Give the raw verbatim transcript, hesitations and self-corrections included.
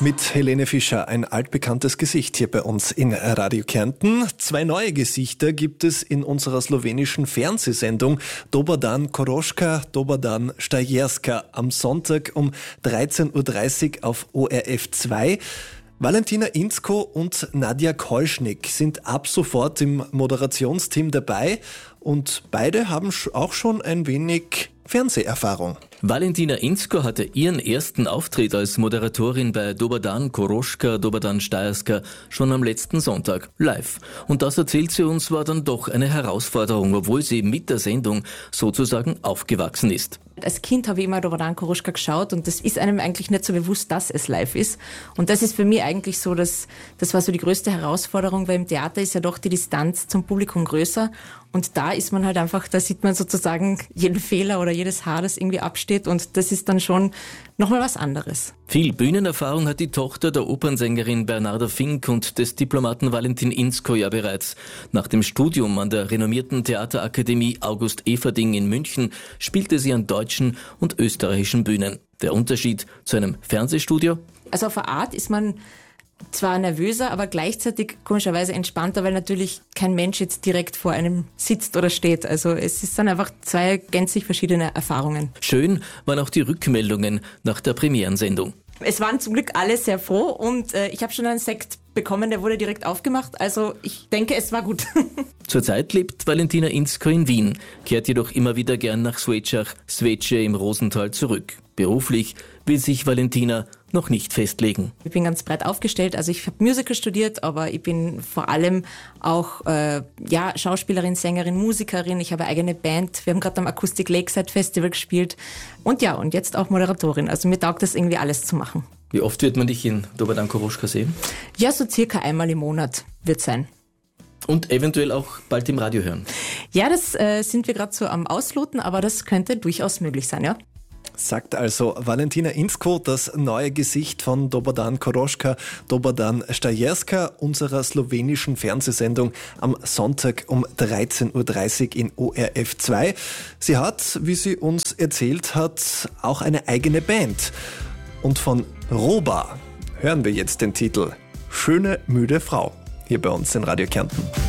Mit Helene Fischer, ein altbekanntes Gesicht hier bei uns in Radio Kärnten. Zwei neue Gesichter gibt es in unserer slowenischen Fernsehsendung Dober dan Koroška, Dober dan Štajerska am Sonntag um dreizehn Uhr dreißig auf O R F zwei. Valentina Inzko und Nadja Kolschnik sind ab sofort im Moderationsteam dabei und beide haben auch schon ein wenig Fernseherfahrung. Valentina Inzko hatte ihren ersten Auftritt als Moderatorin bei Dober dan Koroška, Dober dan Štajerska schon am letzten Sonntag live. Und das, erzählt sie uns, war dann doch eine Herausforderung, obwohl sie mit der Sendung sozusagen aufgewachsen ist. Als Kind habe ich immer Dober dan Koroška geschaut und das ist einem eigentlich nicht so bewusst, dass es live ist. Und das ist für mich eigentlich so, dass das war so die größte Herausforderung, weil im Theater ist ja doch die Distanz zum Publikum größer. Und da ist man halt einfach, da sieht man sozusagen jeden Fehler oder jedes Haar, das irgendwie absteht. Und das ist dann schon nochmal was anderes. Viel Bühnenerfahrung hat die Tochter der Opernsängerin Bernarda Fink und des Diplomaten Valentin Inzko ja bereits. Nach dem Studium an der renommierten Theaterakademie August Everding in München spielte sie an deutschen und österreichischen Bühnen. Der Unterschied zu einem Fernsehstudio? Also auf eine Art ist man zwar nervöser, aber gleichzeitig komischerweise entspannter, weil natürlich kein Mensch jetzt direkt vor einem sitzt oder steht. Also es ist dann einfach zwei gänzlich verschiedene Erfahrungen. Schön waren auch die Rückmeldungen nach der Premierensendung. Es waren zum Glück alle sehr froh und äh, ich habe schon einen Sekt bekommen, der wurde direkt aufgemacht. Also ich denke, es war gut. Zurzeit lebt Valentina Inzko in Wien, kehrt jedoch immer wieder gern nach Svečach, Svečje im Rosental zurück. Beruflich will sich Valentina noch nicht festlegen. Ich bin ganz breit aufgestellt, also ich habe Musical studiert, aber ich bin vor allem auch äh, ja, Schauspielerin, Sängerin, Musikerin. Ich habe eine eigene Band. Wir haben gerade am Acoustic Lakeside Festival gespielt und ja, und jetzt auch Moderatorin. Also mir taugt das irgendwie alles zu machen. Wie oft wird man dich in Dober dan Koroška sehen? Ja, so circa einmal im Monat wird sein. Und eventuell auch bald im Radio hören? Ja, das äh, sind wir gerade so am Ausloten, aber das könnte durchaus möglich sein, ja. Sagt also Valentina Inzko, das neue Gesicht von Dober dan Koroška, Dober dan Štajerska, unserer slowenischen Fernsehsendung am Sonntag um dreizehn Uhr dreißig in O R F zwei. Sie hat, wie sie uns erzählt hat, auch eine eigene Band. Und von Roba hören wir jetzt den Titel Schöne, müde Frau hier bei uns in Radio Kärnten.